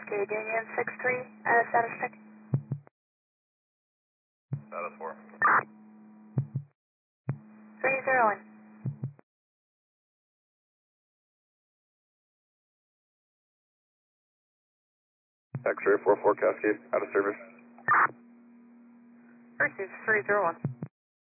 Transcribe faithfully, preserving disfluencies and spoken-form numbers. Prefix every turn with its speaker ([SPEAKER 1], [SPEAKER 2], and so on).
[SPEAKER 1] Cascade Union six three, uh, status check.
[SPEAKER 2] Status four.
[SPEAKER 1] three zero one.
[SPEAKER 2] X-ray four four Cascade, out of service.
[SPEAKER 1] Pursuit three zero one.